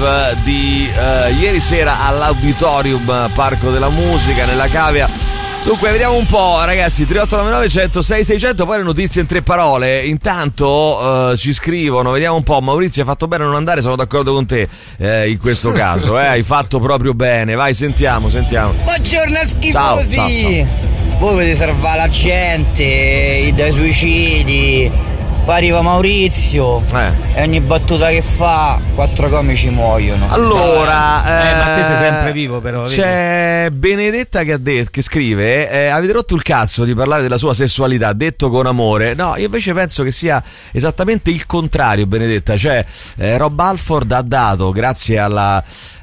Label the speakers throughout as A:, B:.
A: live di ieri sera all'Auditorium Parco della Musica nella Cavea. Dunque vediamo un po', ragazzi, 3899 106 600, poi le notizie in 3 parole. Intanto ci scrivono, vediamo un po'. Maurizio, hai fatto bene a non andare, sono d'accordo con te in questo caso, hai fatto proprio bene. Vai, sentiamo.
B: Buongiorno schifosi.
A: Ciao.
B: Voi volete salvare la gente dai suicidi. Poi arriva Maurizio e ogni battuta che fa 4 comici muoiono.
A: Allora,
C: ma te sei sempre vivo, però.
A: C'è Benedetta che scrive: avete rotto il cazzo di parlare della sua sessualità, detto con amore. No, io invece penso che sia esattamente il contrario, Benedetta. Cioè, Rob Halford ha dato, grazie al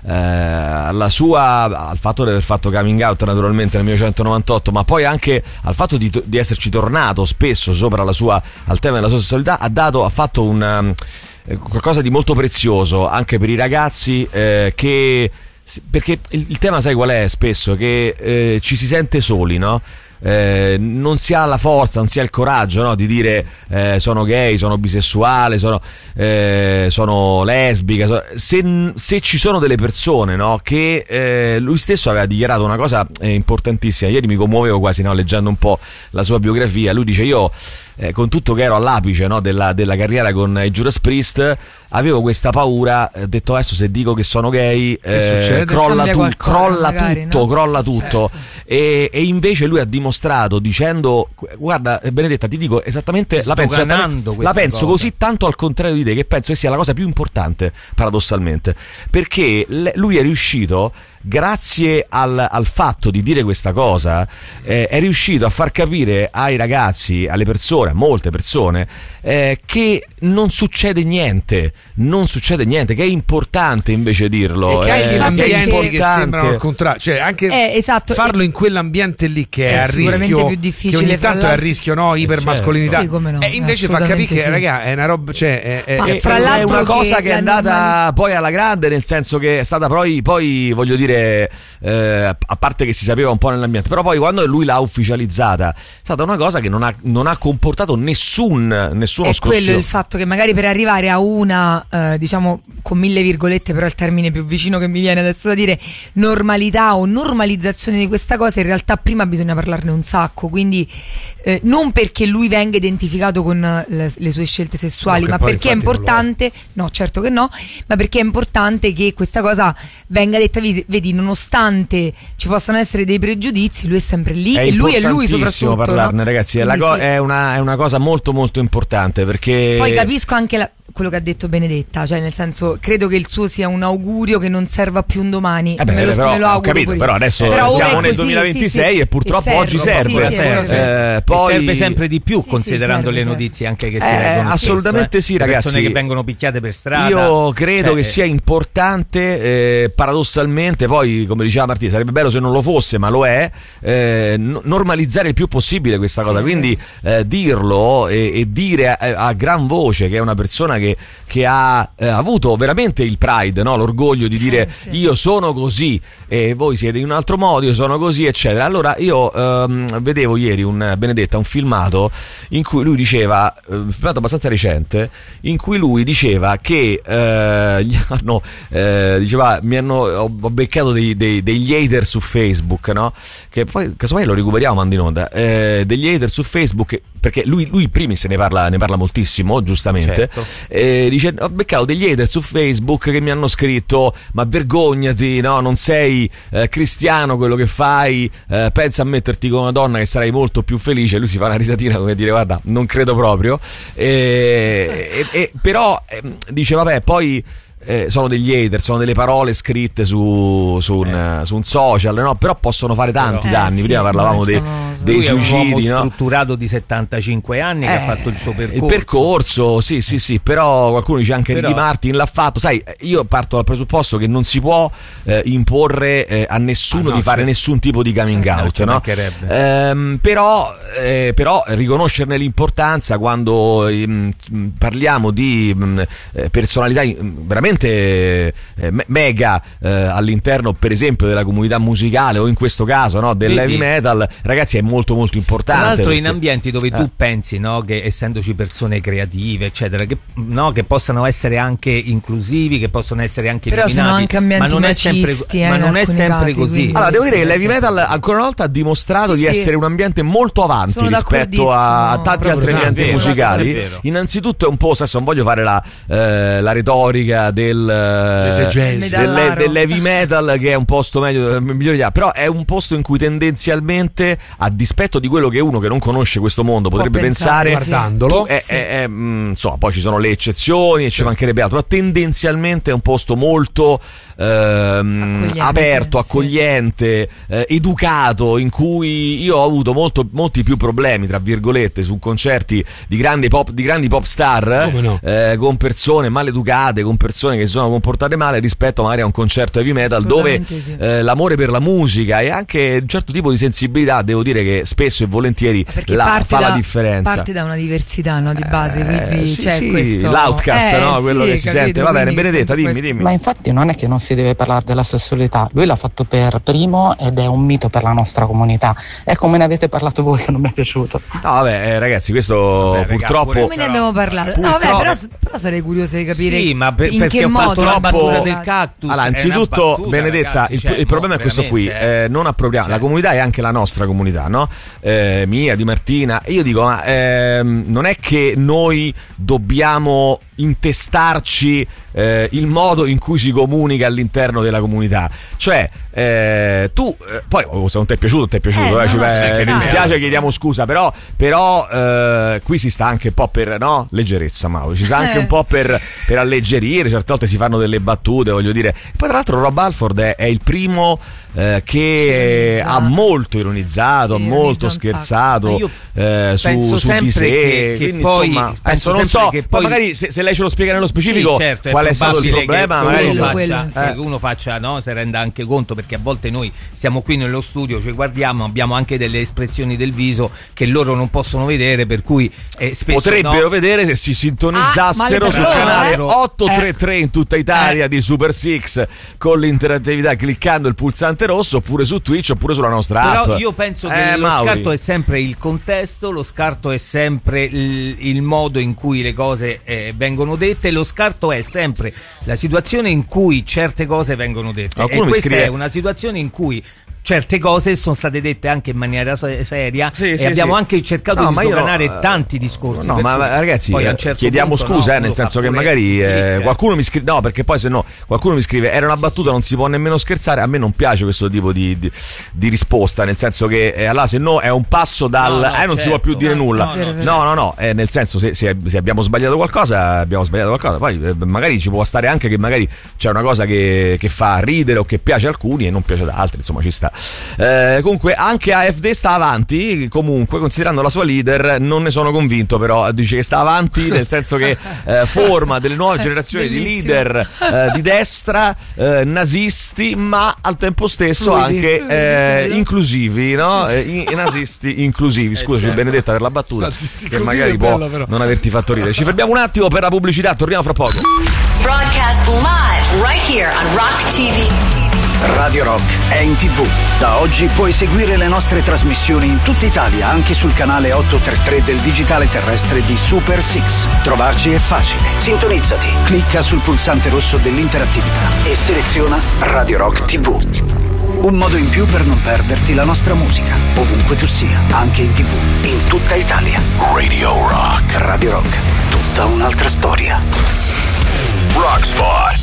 A: fatto di aver fatto coming out naturalmente nel 1998, ma poi anche al fatto di esserci tornato spesso sopra al tema della sua sessualità, ha fatto qualcosa di molto prezioso anche per i ragazzi, perché il tema, sai qual è spesso? Che ci si sente soli, no? Non si ha la forza, non si ha il coraggio, no, di dire sono gay, sono bisessuale, sono lesbica. Se ci sono delle persone, no, che lui stesso aveva dichiarato una cosa importantissima. Ieri mi commuovevo quasi, no, leggendo un po' la sua biografia. Lui dice: io con tutto che ero all'apice, no, della carriera con i Judas Priest, avevo questa paura, ho detto adesso se dico che sono gay crolla tutto.
D: Certo.
A: E invece lui ha dimostrato, dicendo: guarda Benedetta, ti dico esattamente la penso così tanto al contrario di te, che penso che sia la cosa più importante, paradossalmente, perché lui è riuscito, grazie al fatto di dire questa cosa, è riuscito a far capire ai ragazzi, alle persone, a molte persone, che non succede niente, che è importante invece dirlo.
E: E che hai ambienti che
A: importante.
E: sembrano al contrario, cioè anche
D: esatto,
E: farlo in quell'ambiente lì che è a rischio,
D: più difficile,
E: che ogni tanto è a rischio, no, ipermascolinità.
D: Sì, come no,
E: e invece fa capire che,
D: sì,
E: raga, è una roba, cioè
D: fra l'altro
A: è una cosa che è andata poi alla grande, nel senso che è stata poi voglio dire, a parte che si sapeva un po' nell'ambiente, però poi quando lui l'ha ufficializzata è stata una cosa che non ha comportato nessuno scossio.
D: Quello il fatto che magari per arrivare a una diciamo con 1000 virgolette, però è il termine più vicino che mi viene adesso da dire, normalità o normalizzazione di questa cosa, in realtà prima bisogna parlarne un sacco, quindi non perché lui venga identificato con le sue scelte sessuali, ma perché è importante, no, certo che no, ma perché è importante che questa cosa venga detta. Vedi, nonostante ci possano essere dei pregiudizi, lui è sempre lì, e lui è lui soprattutto,
A: parlarne, no? Ragazzi, è una cosa molto molto importante, perché
D: poi capisco anche quello che ha detto Benedetta, cioè nel senso, credo che il suo sia un augurio che non serva più un domani. Me lo auguro,
A: capito, però adesso siamo nel 2026 e purtroppo oggi serve.
C: Poi serve sempre di più, considerando le notizie anche che si leggono
A: assolutamente
C: spesso,
A: sì, ragazzi.
C: Persone che vengono picchiate per strada.
A: Io credo che sia importante, paradossalmente, poi come diceva Martina, sarebbe bello se non lo fosse, ma lo è, normalizzare il più possibile questa cosa, quindi dirlo e dire a gran voce che è una persona che ha avuto veramente il pride, no? L'orgoglio di dire io sono così e voi siete in un altro modo, io sono così, eccetera. Allora io vedevo ieri Benedetta un filmato in cui lui diceva, un filmato abbastanza recente, in cui lui diceva che ho beccato degli hater su Facebook, no? Che poi casomai lo recuperiamo, mandi in onda, degli hater su Facebook, perché lui primis ne parla moltissimo, giustamente. Certo. Dice: ho beccato degli hater su Facebook che mi hanno scritto: ma vergognati, no? Non sei cristiano quello che fai, pensa a metterti con una donna che sarai molto più felice. Lui si fa una risatina come dire: guarda, non credo proprio, però dice vabbè, poi sono degli hater, sono delle parole scritte su un social, no? Però possono fare tanti danni. Prima parlavamo dei suicidi,
C: è un uomo
A: no?
C: strutturato di 75 anni che ha fatto il suo percorso.
A: Il percorso, sì, però qualcuno dice anche Ricky Martin l'ha fatto. Sai, io parto dal presupposto che non si può imporre a nessuno di fare nessun tipo di coming out, no? Però riconoscerne l'importanza quando parliamo di personalità veramente veramente mega all'interno, per esempio, della comunità musicale, o in questo caso, no, dell'heavy metal, ragazzi, è molto molto importante.
C: Tra l'altro,
A: perché
C: in ambienti dove tu pensi, no, che essendoci persone creative, eccetera, che possano essere anche inclusivi, che possono essere anche
D: però
C: illuminati,
D: sono anche ambienti
C: ma non è sempre,
D: ma
C: non è sempre
D: casi,
C: così.
D: quindi...
A: Allora, devo dire che l'heavy metal ancora una volta ha dimostrato di essere un ambiente molto avanti rispetto a tanti altri ambienti musicali. Innanzitutto è un po', adesso non voglio fare la retorica dell'heavy metal, che è un posto migliore di altri, però è un posto in cui tendenzialmente, a dispetto di quello che uno che non conosce questo mondo potrebbe pensare,
E: guardandolo,
A: insomma, poi ci sono le eccezioni e ci mancherebbe altro, ma tendenzialmente è un posto molto aperto, accogliente, educato, in cui io ho avuto molti più problemi, tra virgolette, su concerti di grandi pop star, con persone maleducate, con persone che si sono comportate male, rispetto magari a un concerto heavy metal dove l'amore per la musica e anche un certo tipo di sensibilità, devo dire che spesso e volentieri fa la differenza.
D: Parte da una diversità, no, di base, quindi c'è questo
A: l'outcast, no, quello che si sente. Va bene, Benedetta, dimmi.
F: Ma infatti non è che non si deve parlare della sessualità, lui l'ha fatto per primo ed è un mito per la nostra comunità. E come ne avete parlato voi, che non mi è piaciuto.
A: No, vabbè, ragazzi, questo purtroppo
D: come ne abbiamo parlato? No, vabbè, però sarei curiosa di capire
C: perché ho fatto la battuta del cactus.
A: Allora, anzitutto, battuta, Benedetta, ragazzi, il problema è questo qui, non appropriamo, la comunità è anche la nostra comunità, no? Mia, di Martina, e io dico, ma non è che noi dobbiamo intestarci il modo in cui si comunica all'interno della comunità, cioè tu poi se non ti è piaciuto mi dispiace, chiediamo scusa, però qui si sta anche un po' per leggerezza, Mauro, ci sta anche un po' per alleggerire, certe volte si fanno delle battute, voglio dire. Poi tra l'altro Rob Halford è il primo che ha molto ironizzato, molto scherzato su di sé,
C: che
A: quindi
C: poi
A: insomma adesso non so, poi magari se lei ce lo spiega nello specifico, certo, qual è stato il problema,
C: che uno faccia, si renda anche conto, perché a volte noi siamo qui nello studio, ci guardiamo, abbiamo anche delle espressioni del viso che loro non possono vedere, per cui spesso
A: potrebbero vedere se si sintonizzassero sul canale 833 in tutta Italia di Super Six, con l'interattività cliccando il pulsante rosso, oppure su Twitch, oppure sulla nostra app.
C: Però io penso che lo scarto è sempre il contesto, lo scarto è sempre il modo in cui le cose vengono dette, lo scarto è sempre la situazione in cui certe cose vengono dette. E questa è una situazione in cui certe cose sono state dette anche in maniera seria, e abbiamo anche cercato di sdoganare tanti discorsi.
A: No, ma ragazzi, chiediamo scusa, nel senso che magari qualcuno mi scrive, perché poi se no qualcuno mi scrive era una battuta, non si può nemmeno scherzare. A me non piace questo tipo di risposta, nel senso che allora se no è un passo dal non si può più dire nulla. No, nel senso se abbiamo sbagliato qualcosa, poi magari ci può stare anche che magari c'è una cosa che fa ridere o che piace a alcuni e non piace ad altri, insomma ci sta. Comunque anche AfD sta avanti, comunque, considerando la sua leader. Non ne sono convinto, però dice che sta avanti nel senso che forma delle nuove generazioni di leader di destra, nazisti, ma al tempo stesso anche inclusivi, no? Nazisti inclusivi. Scusaci, certo. Benedetta, per la battuta, che magari può non averti fatto ridere. Ci fermiamo un attimo per la pubblicità, torniamo fra poco.
G: Broadcast live right here on Rock TV.
H: Radio Rock è in TV. Da oggi puoi seguire le nostre trasmissioni in tutta Italia anche sul canale 833 del digitale terrestre di Super Six. Trovarci è facile. Sintonizzati, clicca sul pulsante rosso dell'interattività e seleziona Radio Rock TV. Un modo in più per non perderti la nostra musica, ovunque tu sia, anche in TV, in tutta Italia. Radio Rock. Radio Rock, tutta un'altra storia.
I: Rockspot.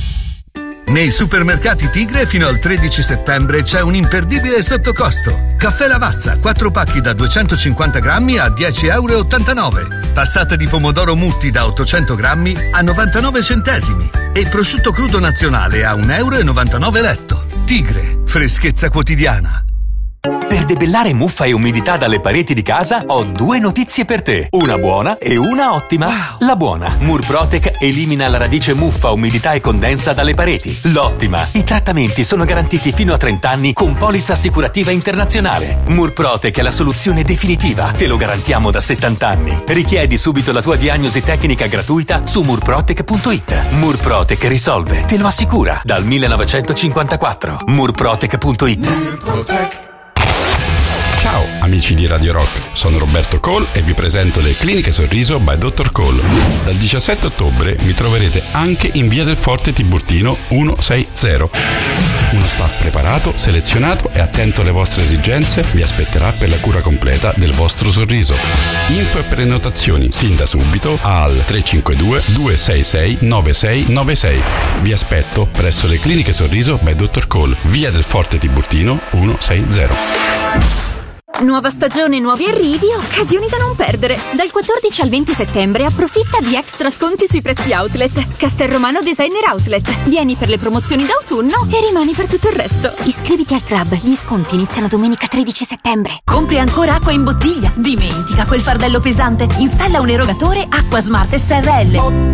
I: Nei supermercati Tigre fino al 13 settembre c'è un imperdibile sottocosto. Caffè Lavazza, 4 pacchi da 250 grammi a 10,89 €. Passata di pomodoro Mutti da 800 grammi a 99 centesimi. E prosciutto crudo nazionale a 1,99 € letto. Tigre, freschezza quotidiana.
H: Per
J: debellare muffa e umidità dalle pareti di casa, ho 2 notizie per te. Una buona e una ottima. Wow. La buona: Murprotec elimina la radice muffa, umidità e condensa dalle pareti. L'ottima: i trattamenti sono garantiti fino a 30 anni con polizza assicurativa internazionale. Murprotec è la soluzione definitiva, te lo garantiamo da 70 anni. Richiedi subito la tua diagnosi tecnica gratuita su murprotec.it. Murprotec risolve, te lo assicura, dal 1954. Murprotec.it.
K: Ciao amici di Radio Rock, sono Roberto Cole e vi presento le Cliniche Sorriso by Dr. Cole. Dal 17 ottobre mi troverete anche in via del Forte Tiburtino 160. Uno staff preparato, selezionato e attento alle vostre esigenze vi aspetterà per la cura completa del vostro sorriso. Info e prenotazioni sin da subito al 352 266 9696. Vi aspetto presso le Cliniche Sorriso by Dr. Cole, via del Forte Tiburtino 160.
L: Nuova stagione, nuovi arrivi, occasioni da non perdere. Dal 14 al 20 settembre approfitta di extra sconti sui prezzi outlet. Castelromano Designer Outlet. Vieni per le promozioni d'autunno e rimani per tutto il resto. Iscriviti al club, gli sconti iniziano domenica 13 settembre. Compri ancora acqua in bottiglia? Dimentica quel fardello pesante. Installa un erogatore Acqua Smart SRL.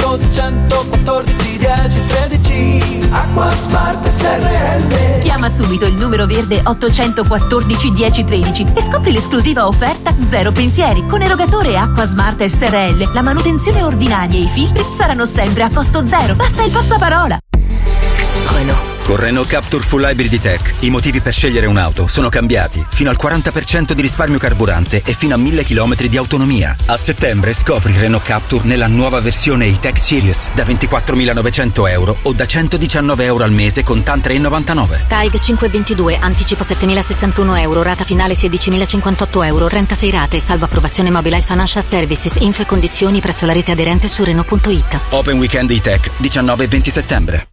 L: 814 10 13 Acqua Smart SRL. Chiama subito il numero verde 814 10 13 e scopri l'esclusiva offerta Zero Pensieri. Con erogatore Acqua Smart SRL la manutenzione ordinaria e i filtri saranno sempre a costo zero. Basta il passaparola.
M: Renault. Con Renault Captur Full Hybrid Tech i motivi per scegliere un'auto sono cambiati. Fino al 40% di risparmio carburante e fino a 1000 km di autonomia. A settembre scopri Renault Captur nella nuova versione E-Tech Series da 24.900 euro o da 119 euro al mese con TAN 3,99.
L: TAG 522, anticipo 7.061 euro, rata finale 16.058 euro, 36 rate, salvo approvazione Mobilize Financial Services, info e condizioni presso la rete aderente su Renault.it.
M: Open Weekend E-Tech 19 e 20 settembre.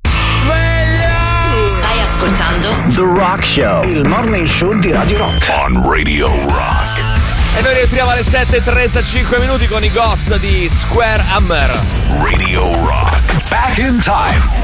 G: Ascoltando
H: The Rock Show, il morning show di Radio Rock.
I: On Radio Rock.
A: E noi rientriamo alle 7:35 con i Ghost di Square Hammer.
I: Radio Rock. Back in time.